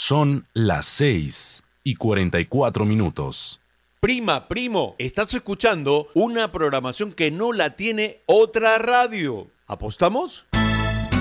Son las 6:44. Prima, primo, estás escuchando una programación que no la tiene otra radio. ¿Apostamos?